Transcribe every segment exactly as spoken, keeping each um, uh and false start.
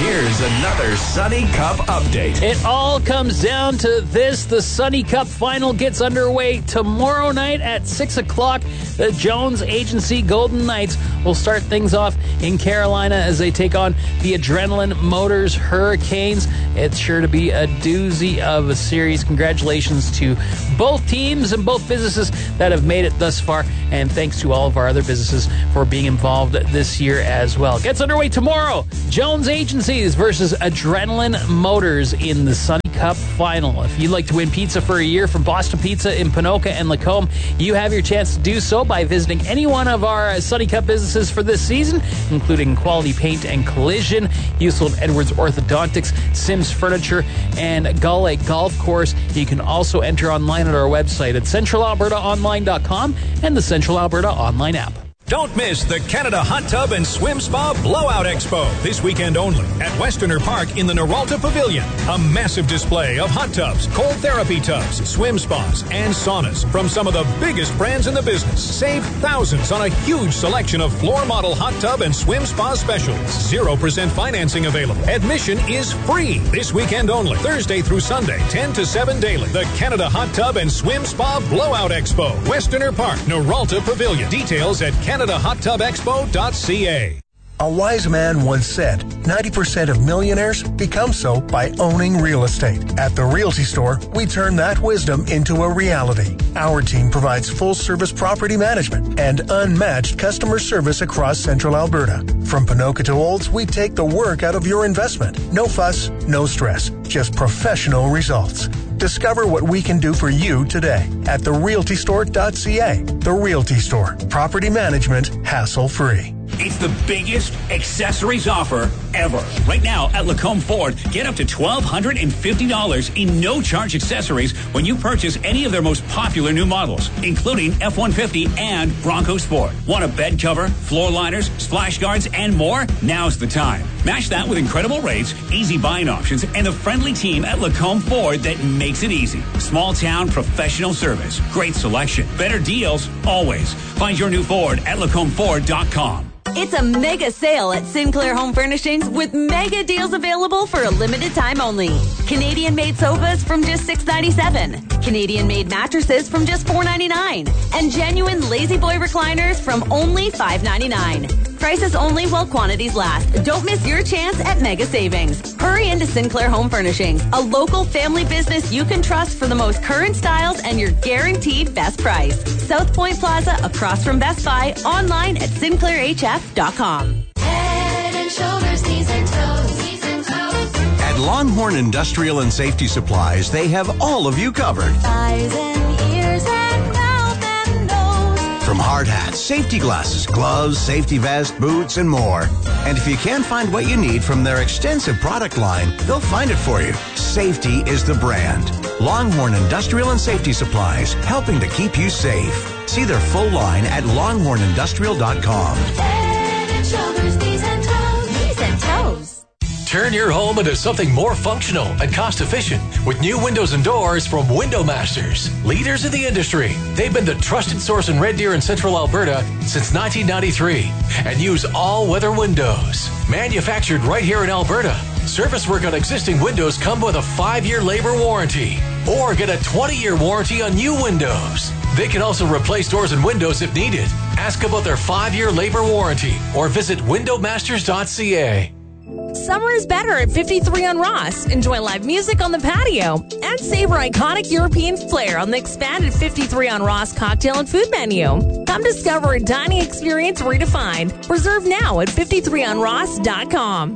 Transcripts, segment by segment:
Here's another Sunny Cup update. It all comes down to this. The Sunny Cup final gets underway tomorrow night at six o'clock. The Jones Agency Golden Knights will start things off in Carolina as they take on the Adrenaline Motors Hurricanes. It's sure to be a doozy of a series. Congratulations to both teams and both businesses that have made it thus far, and thanks to all of our other businesses for being involved this year as well. Gets underway tomorrow. Jones Agencies versus Adrenaline Motors in the Sunny Cup final. If you'd like to win pizza for a year from Boston Pizza in Ponoka and Lacombe, you have your chance to do so by visiting any one of our Sunny Cup businesses for this season, including Quality Paint and Collision, Husel and Edwards Orthodontics, Sims Furniture, and Gull Lake Golf Course. You can also enter online at our website at central alberta online dot com and the Central Alberta online app. Don't miss the Canada Hot Tub and Swim Spa Blowout Expo this weekend only at Westerner Park in the Noralta Pavilion. A massive display of hot tubs, cold therapy tubs, swim spas, and saunas from some of the biggest brands in the business. Save thousands on a huge selection of floor model hot tub and swim spa specials. zero percent financing available. Admission is free this weekend only, Thursday through Sunday, ten to seven daily. The Canada Hot Tub and Swim Spa Blowout Expo, Westerner Park, Noralta Pavilion. Details at Canada canada hot tub expo dot c a. A wise man once said, ninety percent of millionaires become so by owning real estate. At the Realty Store, we turn that wisdom into a reality. Our team provides full-service property management and unmatched customer service across Central Alberta. From Ponoka to Olds, we take the work out of your investment. No fuss, no stress, just professional results. Discover what we can do for you today at the realty store dot c a. The Realty Store. Property management, hassle-free. It's the biggest accessories offer ever. Right now at Lacombe Ford, get up to twelve fifty dollars in no-charge accessories when you purchase any of their most popular new models, including F one fifty and Bronco Sport. Want a bed cover, floor liners, splash guards, and more? Now's the time. Match that with incredible rates, easy buying options, and a friendly team at Lacombe Ford that makes it easy. Small town professional service. Great selection. Better deals always. Find your new Ford at lacombe ford dot com. It's a mega sale at Sinclair Home Furnishings with mega deals available for a limited time only. Canadian-made sofas from just six ninety-seven. Canadian-made mattresses from just four ninety-nine. And genuine Lazy Boy recliners from only five ninety-nine. Prices only while quantities last. Don't miss your chance at mega savings. Hurry into Sinclair Home Furnishings, a local family business you can trust for the most current styles and your guaranteed best price. South Point Plaza across from Best Buy, online at sinclair h f dot com. Head and shoulders, knees and toes, knees and toes. At Longhorn Industrial and Safety Supplies, they have all of you covered. Eyes and ears and mouth and nose. From hard hats, safety glasses, gloves, safety vest, boots, and more. And if you can't find what you need from their extensive product line, they'll find it for you. Safety is the brand. Longhorn Industrial and Safety Supplies, helping to keep you safe. See their full line at longhorn industrial dot com. Head and shoulders, knees and toes, knees and toes. Turn your home into something more functional and cost-efficient with new windows and doors from Window Masters. Leaders in the industry, they've been the trusted source in Red Deer and Central Alberta since nineteen ninety-three and use all-weather windows. Manufactured right here in Alberta, service work on existing windows come with a five-year labor warranty or get a twenty-year warranty on new windows. They can also replace doors and windows if needed. Ask about their five-year labor warranty or visit window masters dot c a. Summer is better at fifty-three on Ross. Enjoy live music on the patio and savor iconic European flair on the expanded fifty-three on Ross cocktail and food menu. Come discover a dining experience redefined. Reserve now at fifty-three on ross dot com.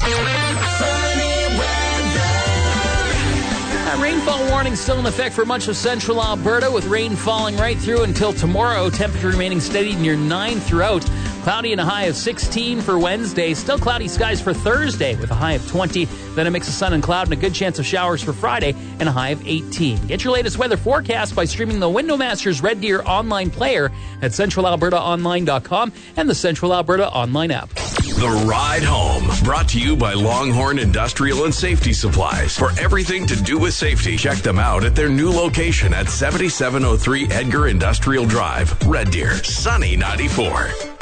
A rainfall warning still in effect for much of central Alberta, with rain falling right through until tomorrow. Temperature remaining steady near nine throughout. Cloudy and a high of sixteen for Wednesday. Still cloudy skies for Thursday with a high of twenty. Then a mix of sun and cloud and a good chance of showers for Friday and a high of eighteen. Get your latest weather forecast by streaming the Window Masters Red Deer online player at central alberta online dot com and the Central Alberta online app. The Ride Home, brought to you by Longhorn Industrial and Safety Supplies. For everything to do with safety, check them out at their new location at seventy-seven oh three Edgar Industrial Drive, Red Deer, Sunny ninety-four.